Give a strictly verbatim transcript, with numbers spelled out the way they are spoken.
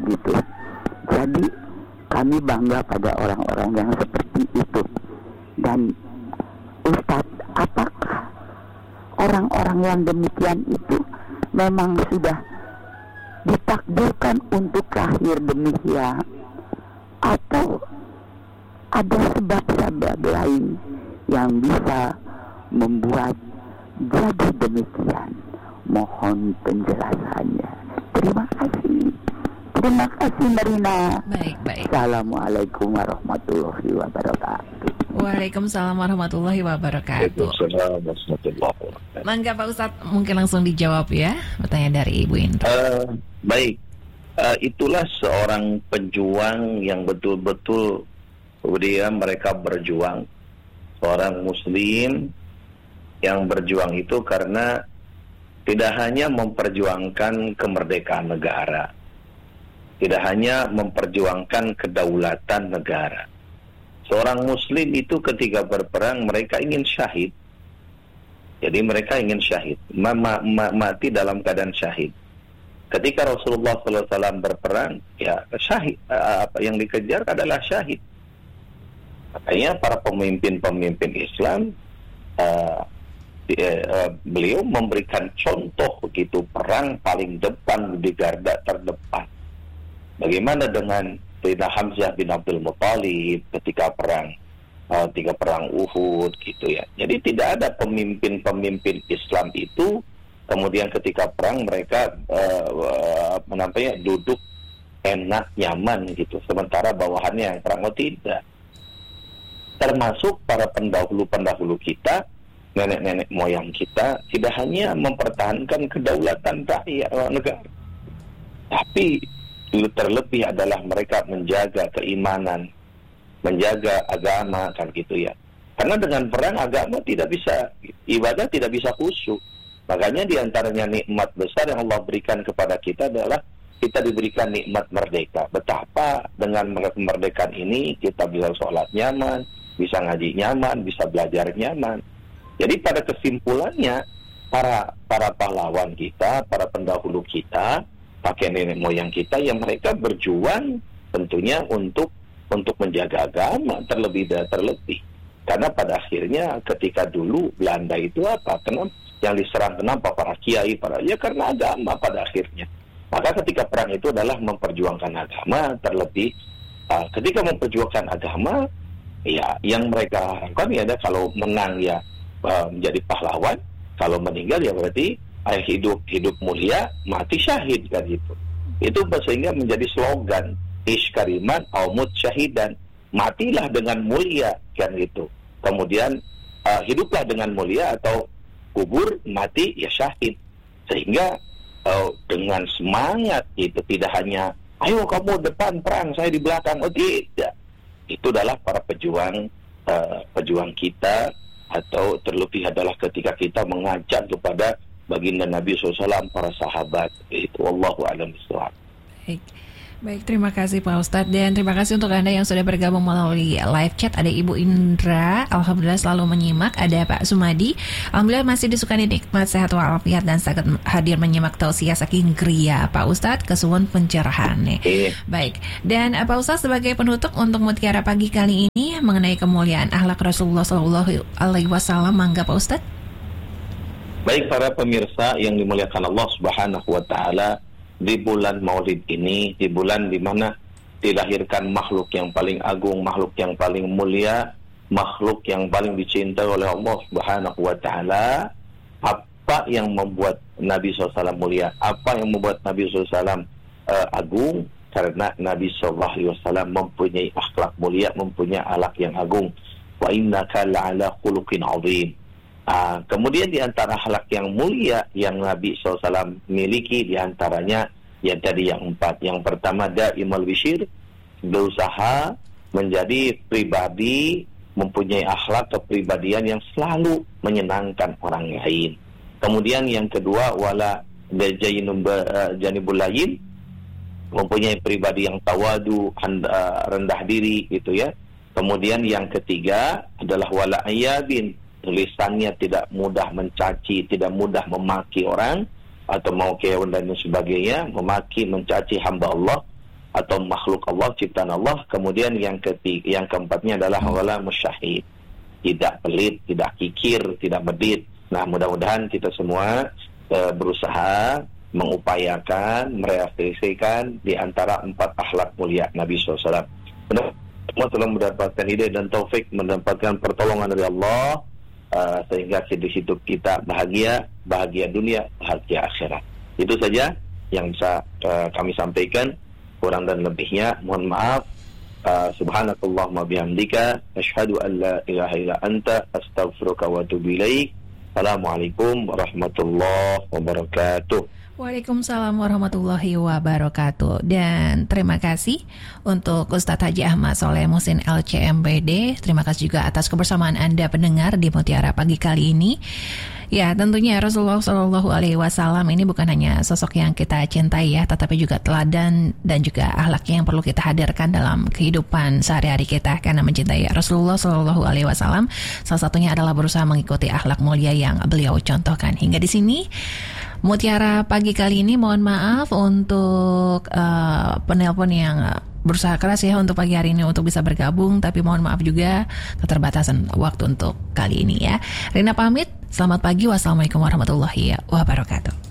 gitu. Jadi kami bangga pada orang-orang yang seperti itu. Dan Ustadz, apakah orang-orang yang demikian itu memang sudah ditakdirkan untuk lahir demikian, atau ada sebab-sebab lain yang bisa membuat jadi demikian? Mohon penjelasannya. Terima kasih. Terima kasih Marina. Baik, baik. Assalamualaikum warahmatullahi wabarakatuh. Waalaikumsalam warahmatullahi wabarakatuh. Waalaikumsalam warahmatullahi wabarakatuh. Mangga Pak Ustadz, mungkin langsung dijawab ya pertanyaan dari Ibu Indra. Uh, baik, uh, itulah seorang pejuang yang betul-betul dia mereka berjuang. Seorang Muslim yang berjuang itu karena tidak hanya memperjuangkan kemerdekaan negara, tidak hanya memperjuangkan kedaulatan negara. Seorang Muslim itu ketika berperang mereka ingin syahid. Jadi mereka ingin syahid, ma- ma- ma- mati dalam keadaan syahid. Ketika Rasulullah shallallahu alaihi wasallam berperang, ya syahid, apa yang dikejar adalah syahid. Makanya para pemimpin-pemimpin Islam, uh, di, uh, beliau memberikan contoh begitu perang paling depan di garda terdepan. Bagaimana dengan Sayyidina Hamzah bin Abdul Muthalib ketika perang uh, tiga perang Uhud gitu ya. Jadi tidak ada pemimpin-pemimpin Islam itu kemudian ketika perang mereka uh, apa namanya duduk enak nyaman gitu, sementara bawahannya yang perang. Oh, tidak. Termasuk para pendahulu-pendahulu kita, nenek-nenek moyang kita, tidak hanya mempertahankan kedaulatan rakyat negara, tapi terlebih adalah mereka menjaga keimanan, menjaga agama, kan gitu ya. Karena dengan perang agama tidak bisa, ibadah tidak bisa khusyuk. Makanya diantaranya nikmat besar yang Allah berikan kepada kita adalah kita diberikan nikmat merdeka. Betapa dengan kemerdekaan ini kita bisa sholat nyaman, bisa ngaji nyaman, bisa belajar nyaman. Jadi pada kesimpulannya para para pahlawan kita, para pendahulu kita, pakai nenek moyang kita yang mereka berjuang tentunya untuk untuk menjaga agama terlebih dan terlebih. Karena pada akhirnya ketika dulu Belanda itu apa? Kenapa yang diserang kenapa para kiai para ya karena agama pada akhirnya. Maka ketika perang itu adalah memperjuangkan agama terlebih uh, ketika memperjuangkan agama ya yang mereka harapkan ya ada kalau menang ya uh, menjadi pahlawan, kalau meninggal ya berarti ayah hidup hidup mulia, mati syahid kan gitu. Itu sehingga menjadi slogan ish kariman au mut syahidan, matilah dengan mulia kan gitu. Kemudian uh, hiduplah dengan mulia atau kubur mati ya syahid. Sehingga uh, dengan semangat itu tidak hanya ayo kamu depan perang saya di belakang, oh tidak. Itu adalah para pejuang uh, pejuang kita, atau terlebih adalah ketika kita mengajak kepada baginda Nabi shallallahu alaihi wasallam, para sahabat. Itu wallahu a'lam bishawab. Baik. Baik, terima kasih Pak Ustadz, dan terima kasih untuk Anda yang sudah bergabung melalui live chat. Ada Ibu Indra, alhamdulillah selalu menyimak. Ada Pak Sumadi, alhamdulillah masih disukani nikmat sehat walafiat dan sangat hadir menyimak tausiah saking Gria. Pak Ustadz, kesuwun pencerahan nih. Iya. Baik, dan uh, Pak Ustadz sebagai penutup untuk Mutiara Pagi kali ini mengenai kemuliaan akhlak Rasulullah shallallahu alaihi wasallam, mangga Pak Ustadz. Baik para pemirsa yang dimuliakan Allah Subhanahu wa taala, di bulan Maulid ini, di bulan di mana dilahirkan makhluk yang paling agung, makhluk yang paling mulia, makhluk yang paling dicintai oleh Allah Subhanahu wa taala, apa yang membuat Nabi shallallahu alaihi wasallam mulia? Apa yang membuat Nabi shallallahu alaihi wasallam uh, agung? Karena Nabi shallallahu alaihi wasallam mempunyai akhlak mulia, mempunyai akhlak yang agung. Wa innaka la'ala khuluqin 'azim. Uh, kemudian di antara akhlak yang mulia yang Nabi shallallahu alaihi wasallam miliki, di antaranya yang tadi yang empat. Yang pertama, daimul bishir, berusaha menjadi pribadi, mempunyai akhlak kepribadian yang selalu menyenangkan orang lain. Kemudian yang kedua, wala janibul layin, mempunyai pribadi yang tawadu, rendah diri gitu ya. Kemudian yang ketiga adalah wala ayabin, tulisannya tidak mudah mencaci, tidak mudah memaki orang atau mau kewan dan sebagainya, memaki, mencaci hamba Allah. atau makhluk Allah, ciptaan Allah. Kemudian yang ketiga, yang keempatnya adalah wala musyahid, tidak pelit, tidak kikir, tidak medit. Nah, mudah-mudahan kita semua uh, berusaha mengupayakan merealisasikan di antara empat akhlak mulia Nabi shallallahu alaihi wasallam. Semua telah mendapatkan hidayah dan taufik, mendapatkan pertolongan dari Allah, uh, sehingga di situ kita bahagia, bahagia dunia, bahagia akhirat. Itu saja yang bisa uh, kami sampaikan. Kurang dan lebihnya mohon maaf. uh, Subhanakallahumma bihamdika asyhadu an la ilaha illa anta astaghfiruka wa atubu ilaik. Assalamualaikum warahmatullahi wabarakatuh. Waalaikumsalam warahmatullahi wabarakatuh. Dan terima kasih untuk Ustadz Haji Ahmad Soleh Muhsin L C M B D. Terima kasih juga atas kebersamaan Anda pendengar di Mutiara Pagi kali ini. Ya, tentunya Rasulullah Shallallahu Alaihi Wasallam ini bukan hanya sosok yang kita cintai ya, tetapi juga teladan dan juga akhlaknya yang perlu kita hadirkan dalam kehidupan sehari-hari kita. Karena mencintai Rasulullah Shallallahu Alaihi Wasallam, salah satunya adalah berusaha mengikuti akhlak mulia yang beliau contohkan. Hingga di sini Mutiara Pagi kali ini mohon maaf untuk uh, penelpon yang berusaha keras ya untuk pagi hari ini untuk bisa bergabung, tapi mohon maaf juga keterbatasan waktu untuk kali ini ya. Rina pamit, selamat pagi, wassalamualaikum warahmatullahi wabarakatuh.